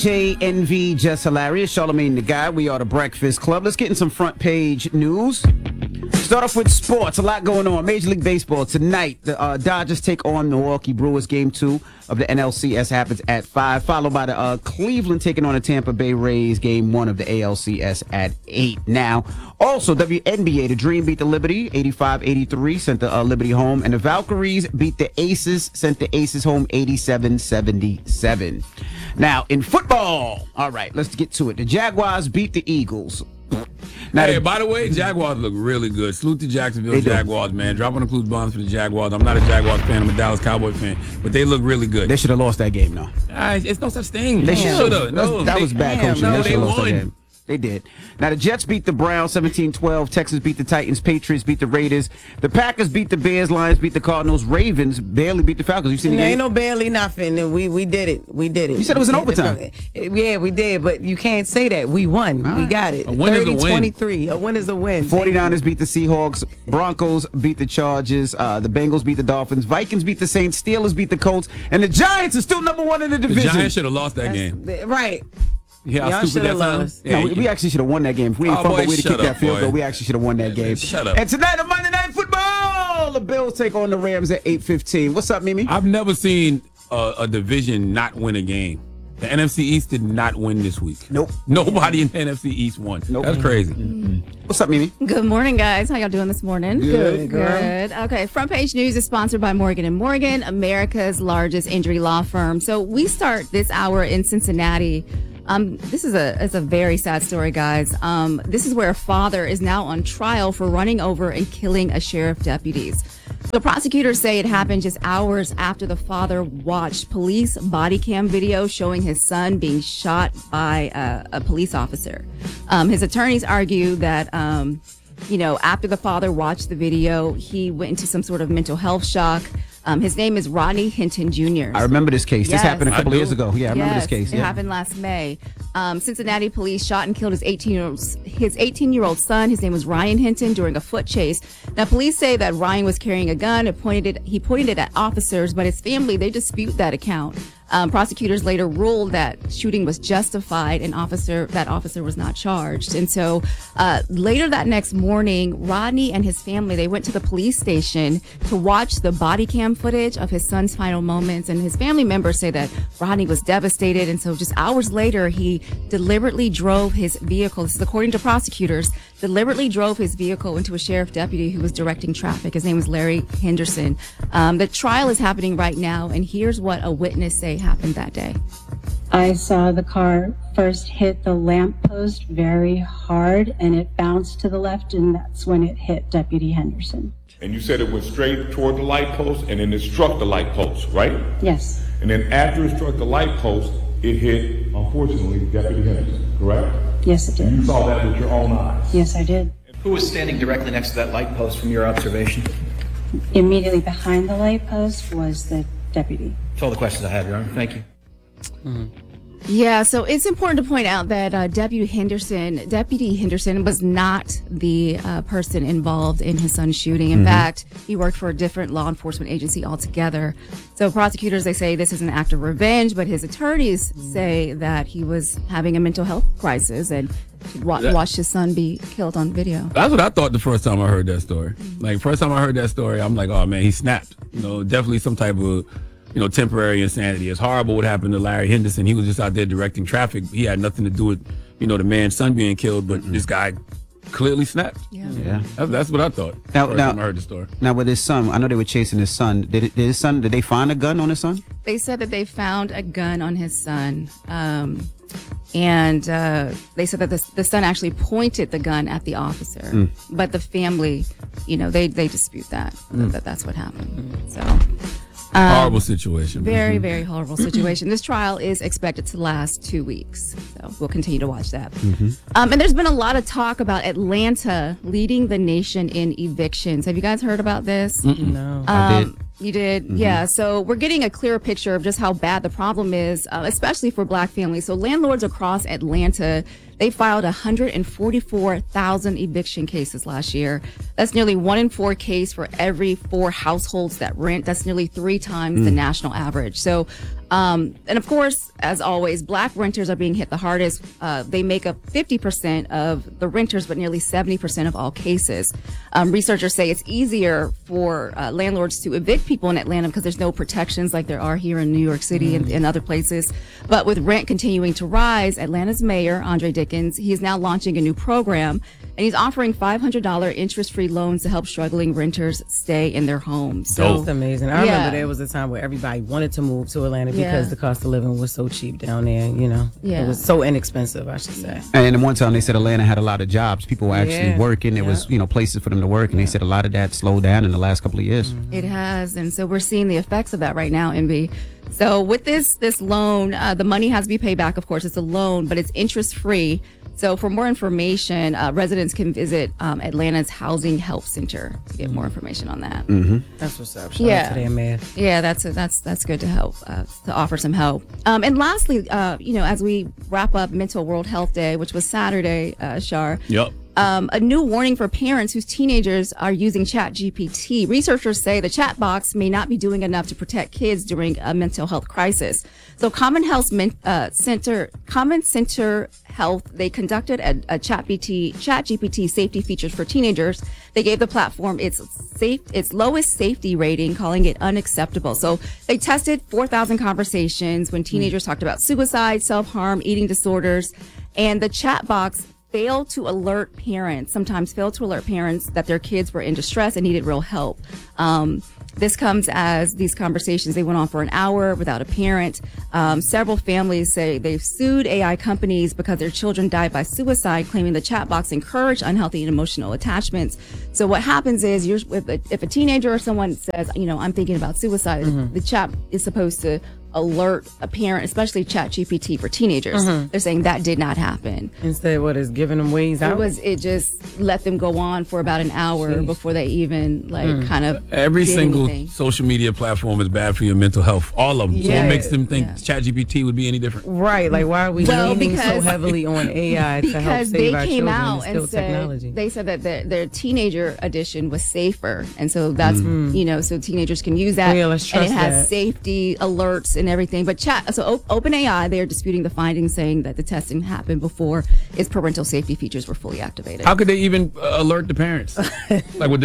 JNV, Just Hilarious, Charlamagne the Guy. We are the Breakfast Club. Let's get in some front page news. Start off with sports. A lot going on. Major League Baseball tonight. The Dodgers take on Milwaukee Brewers. Game 2 of the NLCS happens at 5, followed by the Cleveland taking on the Tampa Bay Rays. Game 1 of the ALCS at 8. Now, also WNBA, the Dream beat the Liberty 85-83, sent the Liberty home, and the Valkyries beat the Aces, sent the Aces home 87-77. Now, in football, all right, let's get to it. The Jaguars beat the Eagles. Now, hey, by the way, Jaguars look really good. Salute to Jacksonville Jaguars, man. Dropping the clues bombs for the Jaguars. I'm not a Jaguars fan. I'm a Dallas Cowboy fan. But they look really good. They should have lost that game, though. It's no such thing. They should have. No, that was bad coaching. No, they won. They did. Now, the Jets beat the Browns 17-12. Texas beat the Titans. Patriots beat the Raiders. The Packers beat the Bears. Lions beat the Cardinals. Ravens barely beat the Falcons. You seen the game? Ain't no barely nothing. We did it. We did it. You said it was an overtime. Yeah, we did. But you can't say that. We won. Right. We got it. A win is a win. 30-23. A win is a win. 49ers beat the Seahawks. Broncos beat the Chargers. The Bengals beat the Dolphins. Vikings beat the Saints. Steelers beat the Colts. And the Giants are still number 1 in the division. The Giants should have lost that game. Right. Yeah, how stupid that sounds. Yeah, we actually should have won that game. If we ain't fumbled, we'd have kicked that field goal. We actually should have won that game. Shut up. And tonight on Monday Night Football, the Bills take on the Rams at 8:15. What's up, Mimi? I've never seen a division not win a game. The NFC East did not win this week. Nope. Nobody in the NFC East won. Nope. That's crazy. What's up, Mimi? Good morning, guys. How y'all doing this morning? Good. Good. Okay, Front Page News is sponsored by Morgan & Morgan, America's largest injury law firm. So we start this hour in Cincinnati. This is a very sad story, guys. This is where a father is now on trial for running over and killing a sheriff deputies. The prosecutors say it happened just hours after the father watched police body cam video showing his son being shot by a police officer. His attorneys argue that, after the father watched the video, he went into some sort of mental health shock. His name is Rodney Hinton Jr. I remember this case. This happened a couple of years ago. Yeah, I remember this case. It happened last May. Cincinnati police shot and killed his 18-year-old son. His name was Ryan Hinton during a foot chase. Now, police say that Ryan was carrying a gun. He pointed it at officers, but his family, they dispute that account. Prosecutors later ruled that shooting was justified and that officer was not charged. And so later that next morning, Rodney and his family, they went to the police station to watch the body cam footage of his son's final moments. And his family members say that Rodney was devastated. And so just hours later, he deliberately drove his vehicle. This is according to prosecutors, deliberately drove his vehicle into a sheriff deputy who was directing traffic. His name was Larry Henderson. The trial is happening right now. And here's what a witness say happened that day. I saw the car first hit the lamppost very hard and it bounced to the left, and that's when it hit Deputy Henderson. And you said it went straight toward the light post and then it struck the light post, right? Yes. And then after it struck the light post, it hit, unfortunately, Deputy Henderson, correct? Yes, it did. You saw that with your own eyes? Yes, I did. Who was standing directly next to that light post from your observation? Immediately behind the light post was the deputy. That's all the questions I have, Your Honor. Thank you. Yeah, so it's important to point out that Deputy Henderson was not the person involved in his son's shooting. In fact, he worked for a different law enforcement agency altogether. So prosecutors, they say this is an act of revenge, but his attorneys say that he was having a mental health crisis and watched his son be killed on video. That's what I thought the first time I heard that story. First time I heard that story, I'm like, oh man, he snapped. Definitely some type of temporary insanity. It's horrible what happened to Larry Henderson. He was just out there directing traffic. He had nothing to do with, the man's son being killed, but this guy clearly snapped. Yeah. That's what I thought. First time I heard the story. Now with his son, I know they were chasing his son. Did they find a gun on his son? They said that they found a gun on his son. And they said that the son actually pointed the gun at the officer. But the family, they dispute that that's what happened. So horrible situation. Very, very horrible situation. This trial is expected to last 2 weeks. So we'll continue to watch that. And there's been a lot of talk about Atlanta leading the nation in evictions. Have you guys heard about this? No. I did. You did? Yeah. So we're getting a clearer picture of just how bad the problem is, especially for Black families. So landlords across Atlanta, they filed 144,000 eviction cases last year. That's nearly 1 in 4 case for every 4 households that rent. That's nearly 3 times the national average. So And of course, as always, black renters are being hit the hardest. They make up 50% of the renters, but nearly 70% of all cases. Researchers say it's easier for landlords to evict people in Atlanta because there's no protections like there are here in New York City and other places. But with rent continuing to rise, Atlanta's mayor, Andre Dickens, he's now launching a new program, and he's offering $500 interest-free loans to help struggling renters stay in their homes. So That's amazing. I remember there was a time where everybody wanted to move to Atlanta because the cost of living was so cheap down there, you know. Yeah. It was so inexpensive, I should say. And at one time they said Atlanta had a lot of jobs. People were actually working. There was, places for them to work. And they said a lot of that slowed down in the last couple of years. It has, and so we're seeing the effects of that right now, MB. So with this loan, the money has to be paid back. Of course, it's a loan, but it's interest free. So for more information, residents can visit Atlanta's Housing Help Center to get more information on that. That's what's up. Shout out to their mayor. Yeah, that's good to help, to offer some help. And lastly, as we wrap up Mental World Health Day, which was Saturday, Shar. Yep. A new warning for parents whose teenagers are using ChatGPT. Researchers say the chat box may not be doing enough to protect kids during a mental health crisis. So Common Center Health, they conducted a ChatGPT safety features for teenagers. They gave the platform its lowest safety rating, calling it unacceptable. So they tested 4,000 conversations when teenagers talked about suicide, self-harm, eating disorders, and the chat box sometimes failed to alert parents that their kids were in distress and needed real help. This comes as these conversations, they went on for an hour without a parent. Several families say they've sued AI companies because their children died by suicide, claiming the chat box encouraged unhealthy and emotional attachments. So what happens is if a teenager or someone says, I'm thinking about suicide, the chat is supposed to alert a parent, especially ChatGPT for teenagers. They're saying that did not happen. Instead, what is giving them ways out? It just let them go on for about an hour before they even kind of every single anything. social media platform is bad for your mental health. All of them. So what makes them think ChatGPT would be any different? Right. Like, why are we leaning so heavily on AI to help save our children? Out and technology. They said that their teenager edition was safer, and so that's so teenagers can use that, let's trust and it has that. safety alerts and everything. But OpenAI, they are disputing the findings, saying that the testing happened before its parental safety features were fully activated. How could they even alert the parents? Are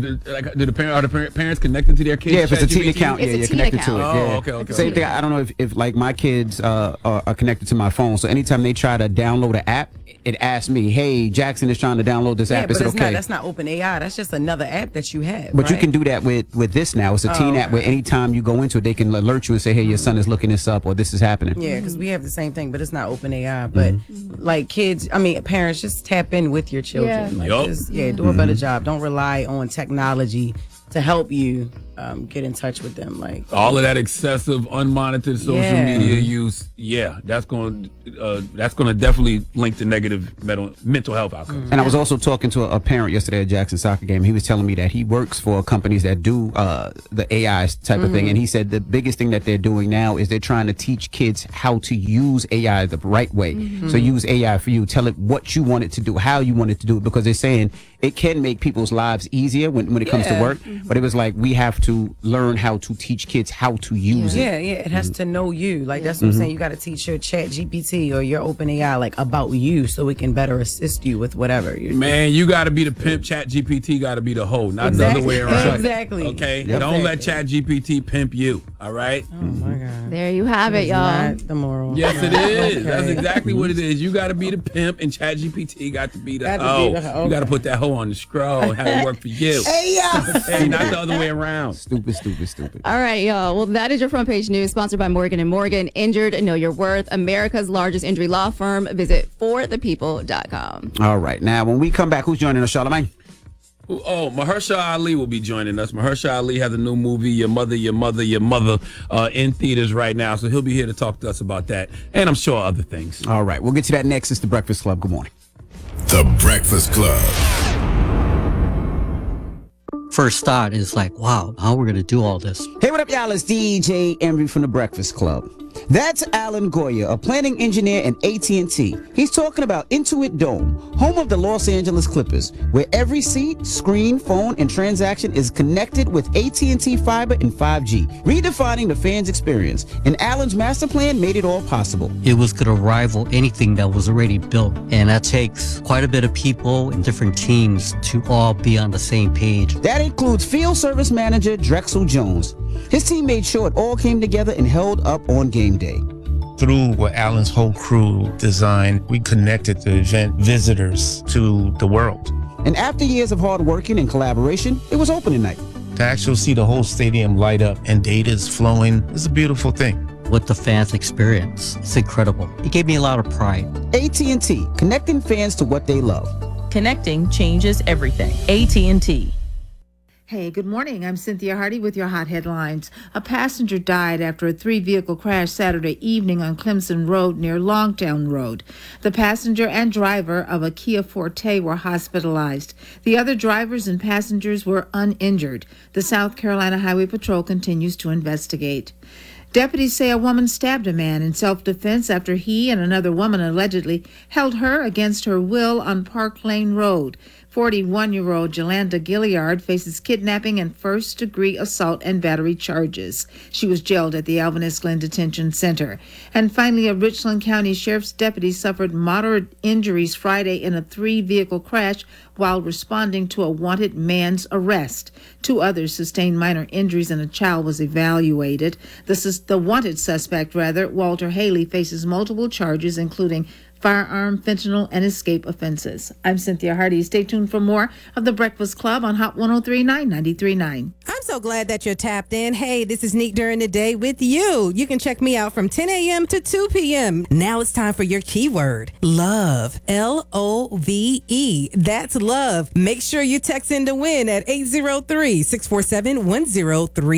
the parents connected to their kids? Yeah, if it's a teen account, It's a you're teen connected account. to it. Oh, Yeah. okay. Same thing. I don't know if like my kids are connected to my phone, so anytime they try to download an app, it asks me, "Hey, Jackson is trying to download this app. Is it okay?" That's not OpenAI. That's just another app that you have. But you can do that with this now. It's a teen app where anytime you go into it, they can alert you and say, "Hey, your son is looking this up," or "This is happening." Yeah, because we have the same thing, but it's not OpenAI. But like parents, just tap in with your children. Do a better job. Don't rely on technology to help you get in touch with them. Like all of that excessive, unmonitored social media use. Yeah, that's going to definitely link to negative mental health outcomes. And I was also talking to a parent yesterday at Jackson soccer game. He was telling me that he works for companies that do the AI type of thing. And he said the biggest thing that they're doing now is they're trying to teach kids how to use AI the right way. So use AI for you. Tell it what you want it to do, how you want it to do it, because they're saying it can make people's lives easier when it comes to work. But it was like we have to learn how to teach kids how to use it. Yeah, it has to know you. Like that's what I'm saying. You got to teach your ChatGPT or your OpenAI like about you, so it can better assist you with whatever. Man, you got to be the pimp. ChatGPT got to be the hoe, not the other way around. Exactly. Okay. Don't let ChatGPT pimp you. All right. Oh my God. There you have it, y'all. Not the moral. Yes, it is. Okay. That's exactly what it is. You got to be the pimp, and ChatGPT got to be the hoe. You got to put that hoe on the scroll and have it work for you. Hey, not the other way around. Stupid. All right, y'all. Well, that is your front page news, sponsored by Morgan & Morgan. Injured, know your worth. America's largest injury law firm. Visit forthepeople.com. All right. Now, when we come back, who's joining us, Charlamagne? Oh, Mahershala Ali will be joining us. Mahershala Ali has a new movie, Your Mother, in theaters right now. So he'll be here to talk to us about that. And I'm sure other things. All right. We'll get to that next. It's The Breakfast Club. Good morning. The Breakfast Club. First thought is like, wow, how we're going to do all this. Hey, what up, y'all? It's DJ Envy from The Breakfast Club. That's Alan Goya, a planning engineer in AT&T. He's talking about Intuit Dome, home of the Los Angeles Clippers, where every seat, screen, phone, and transaction is connected with AT&T Fiber and 5G, redefining the fan's experience. And Alan's master plan made it all possible. It was going to rival anything that was already built. And that takes quite a bit of people and different teams to all be on the same page. That includes Field Service Manager Drexel Jones. His team made sure it all came together and held up on game day. Through what Alan's whole crew designed, we connected the event visitors to the world. And after years of hard working and collaboration, it was opening night. To actually see the whole stadium light up and data's flowing is a beautiful thing. What the fans experience, it's incredible. It gave me a lot of pride. AT&T, connecting fans to what they love. Connecting changes everything. AT&T. Hey, good morning. I'm Cynthia Hardy with your hot headlines. A passenger died after a 3-vehicle crash Saturday evening on Clemson Road near Longtown Road. The passenger and driver of a Kia Forte were hospitalized. The other drivers and passengers were uninjured. The South Carolina Highway Patrol continues to investigate. Deputies say a woman stabbed a man in self-defense after he and another woman allegedly held her against her will on Park Lane Road. 41-year-old Jolanda Gilliard faces kidnapping and first-degree assault and battery charges. She was jailed at the Alvin S. Glenn Detention Center. And finally, a Richland County Sheriff's deputy suffered moderate injuries Friday in a 3-vehicle crash while responding to a wanted man's arrest. 2 others sustained minor injuries and a child was evaluated. The wanted suspect, Walter Haley, faces multiple charges, including firearm, fentanyl, and escape offenses. I'm Cynthia Hardy. Stay tuned for more of The Breakfast Club on Hot 103.9, 93.9. I'm so glad that you're tapped in. Hey, this is Neat During the Day with you. You can check me out from 10 a.m. to 2 p.m. Now it's time for your keyword, love. L-O-V-E. That's love. Make sure you text in to win at 803-647-1033.